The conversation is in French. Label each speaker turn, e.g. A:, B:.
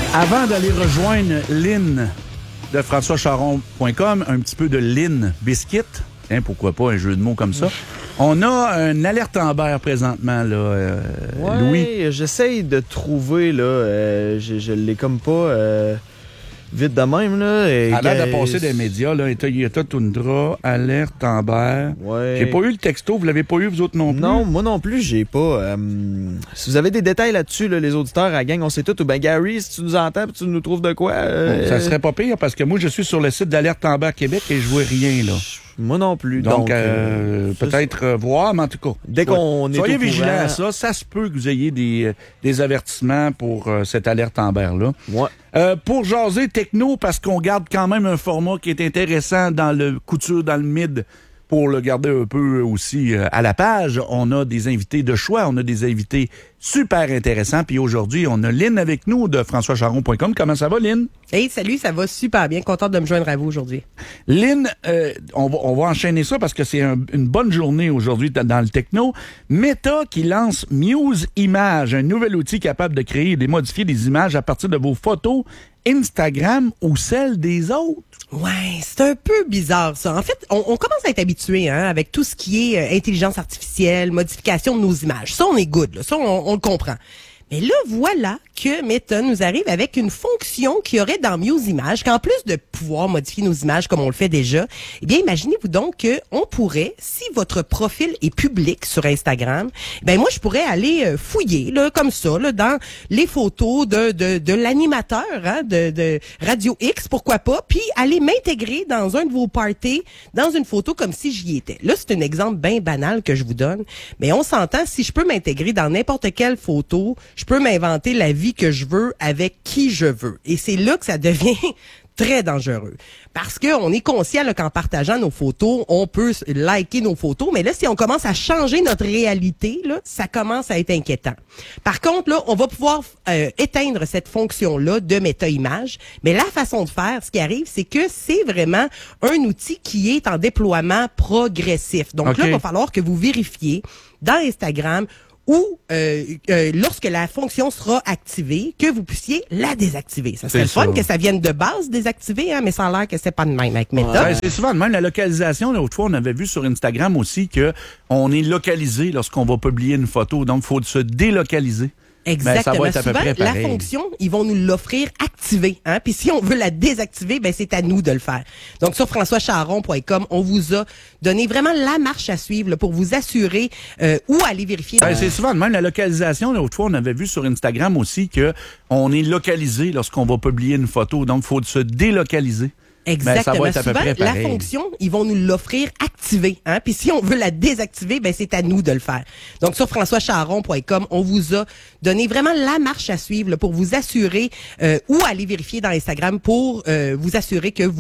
A: Avant d'aller rejoindre Lynn de françoischaron.com, un petit peu de Lynn Biscuit, hein, pourquoi pas un jeu de mots comme ça. On a une alerte Amber présentement, là, Louis.
B: Oui, j'essaye de trouver, là, je l'ai comme pas vite de même, là.
A: À l'air de passer des médias, là, Toyota Tundra, alerte Amber.
B: Ouais.
A: J'ai pas eu le texto, vous l'avez pas eu, vous autres non plus?
B: Non, moi non plus, j'ai pas. Si vous avez des détails là-dessus, là, les auditeurs à la gang, on sait tout. Ou ben Gary, si tu nous entends et tu nous trouves de quoi.
A: Ça serait pas pire, parce que moi, je suis sur le site d'alerte Amber Québec et je vois rien, là.
B: Moi non plus.
A: Donc peut-être voir, mais en tout cas.
B: Dès qu'on est
A: soyez
B: au
A: vigilants
B: courant,
A: à ça. Ça se peut que vous ayez des avertissements pour cette alerte Amber-là.
B: Ouais.
A: Pour jaser techno, parce qu'on garde quand même un format qui est intéressant dans le couture, dans le mid, pour le garder un peu aussi à la page, on a des invités de choix, on a des invités super intéressants. Puis aujourd'hui, on a Lynn avec nous de françoischaron.com. Comment ça va, Lynn?
C: Hey, salut, ça va super bien. Contente de me joindre à vous aujourd'hui.
A: Lynn, on va enchaîner ça parce que c'est une bonne journée aujourd'hui dans le techno. Meta qui lance Muse Images, un nouvel outil capable de créer et de modifier des images à partir de vos photos Instagram ou celles des autres.
C: Ouais, c'est un peu bizarre ça. En fait, on commence à être habitué avec tout ce qui est intelligence artificielle, modification de nos images. Ça, on est good, là. Ça, on le comprend. Mais là, voilà que Meta nous arrive avec une fonction qu'il y aurait dans Muse Images, qu'en plus de pouvoir modifier nos images comme on le fait déjà, eh bien, imaginez-vous donc qu'on pourrait, si votre profil est public sur Instagram, ben moi, je pourrais aller fouiller, là, comme ça, là, dans les photos de l'animateur, de Radio X, pourquoi pas, puis aller m'intégrer dans un de vos parties, dans une photo comme si j'y étais. Là, c'est un exemple bien banal que je vous donne, mais on s'entend, si je peux m'intégrer dans n'importe quelle photo, je peux m'inventer la vie que je veux avec qui je veux. Et c'est là que ça devient très dangereux. Parce que on est conscient là, qu'en partageant nos photos, on peut liker nos photos, mais là, si on commence à changer notre réalité, là, ça commence à être inquiétant. Par contre, là, on va pouvoir éteindre cette fonction-là de méta-image, mais la façon de faire, ce qui arrive, c'est que c'est vraiment un outil qui est en déploiement progressif. Donc là, il va falloir que vous vérifiez dans Instagram ou lorsque la fonction sera activée, que vous puissiez la désactiver. Ça serait le fun que ça vienne de base désactiver, mais ça a l'air que c'est pas de même avec Meta.
A: Ouais, c'est souvent de même. La localisation, l'autre fois, on avait vu sur Instagram aussi que on est localisé lorsqu'on va publier une photo. Donc, il faut se délocaliser.
C: Exactement.
A: Ça va être à peu
C: souvent,
A: près pareil.
C: la fonction, ils vont nous l'offrir activée. Puis si on veut la désactiver, ben c'est à nous de le faire. Donc sur françoischaron.com, on vous a donné vraiment la marche à suivre là, pour vous assurer où aller vérifier.
A: C'est souvent de même. La localisation, l'autre fois, on avait vu sur Instagram aussi que on est localisé lorsqu'on va publier une photo. Donc, il faut se délocaliser.
C: Exactement.
A: Ça va être à peu
C: souvent,
A: près
C: la
A: pareil.
C: fonction, ils vont nous l'offrir activée. Puis si on veut la désactiver, ben c'est à nous de le faire. Donc sur françoischaron.com, on vous a donné vraiment la marche à suivre là, pour vous assurer où aller vérifier dans Instagram pour vous assurer que vous